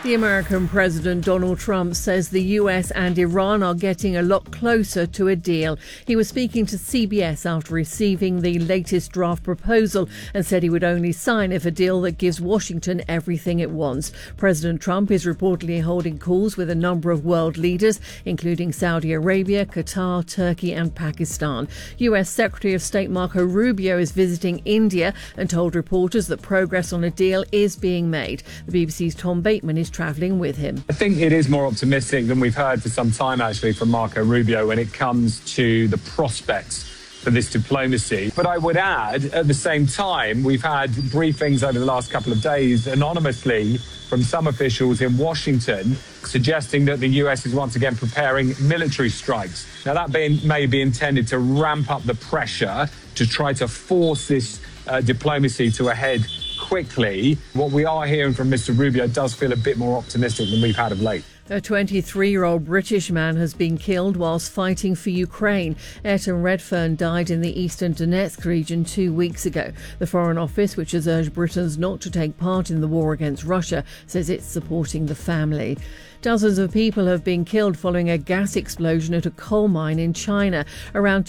The American President Donald Trump says the US and Iran are getting a lot closer to a deal. He was speaking to CBS after receiving the latest draft proposal and said he would only sign if a deal that gives Washington everything it wants. President Trump is reportedly holding calls with a number of world leaders, including Saudi Arabia, Qatar, Turkey and Pakistan. US Secretary of State Marco Rubio is visiting India and told reporters that progress on a deal is being made. The BBC's Tom Bateman is travelling with him. I think it is more optimistic than we've heard for some time, actually, from Marco Rubio when it comes to the prospects for this diplomacy. But I would add, at the same time, we've had briefings over the last couple of days anonymously from some officials in Washington suggesting that the US is once again preparing military strikes. Now, that may be intended to ramp up the pressure to try to force this diplomacy to a head quickly. What we are hearing from Mr. Rubio does feel a bit more optimistic than we've had of late. A 23-year-old British man has been killed whilst fighting for Ukraine. Ayrton Redfern died in the eastern Donetsk region 2 weeks ago. The Foreign Office, which has urged Britons not to take part in the war against Russia, says it's supporting the family. Dozens of people have been killed following a gas explosion at a coal mine in China. Around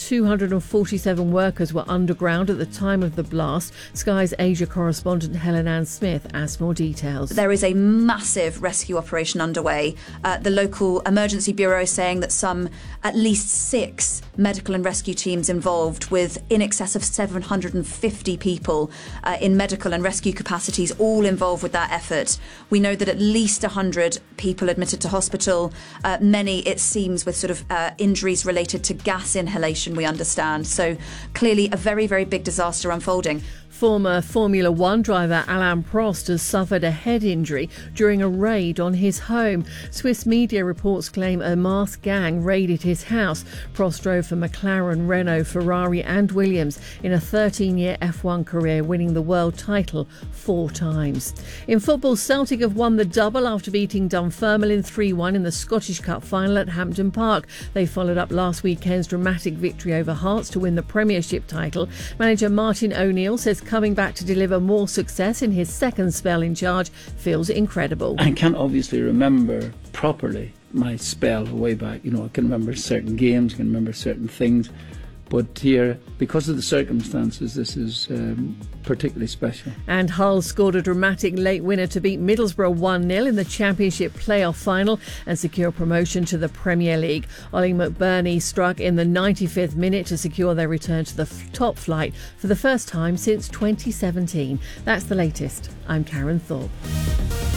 247 workers were underground at the time of the blast. Sky's Asia correspondent Helen Ann Smith has more details. There is a massive rescue operation underway. The local emergency bureau is saying that at least 6 medical and rescue teams involved, with in excess of 750 people in medical and rescue capacities, all involved with that effort. We know that at least 100 people admitted to hospital, many, it seems, with sort of injuries related to gas inhalation, we understand. So clearly a very, very big disaster unfolding. Former Formula One driver Alain Prost has suffered a head injury during a raid on his home. Swiss media reports claim a masked gang raided his house. Prost drove for McLaren, Renault, Ferrari and Williams in a 13-year F1 career, winning the world title 4 times. In football, Celtic have won the double after beating Dunfermline 3-1 in the Scottish Cup final at Hampden Park. They followed up last weekend's dramatic victory over Hearts to win the Premiership title. Manager Martin O'Neill says coming back to deliver more success in his second spell in charge feels incredible. I can't obviously remember properly my spell way back. I can remember certain games, I can remember certain things. But here, because of the circumstances, this is particularly special. And Hull scored a dramatic late winner to beat Middlesbrough 1-0 in the Championship playoff final and secure promotion to the Premier League. Ollie McBurney struck in the 95th minute to secure their return to the top flight for the first time since 2017. That's the latest. I'm Karen Thorpe.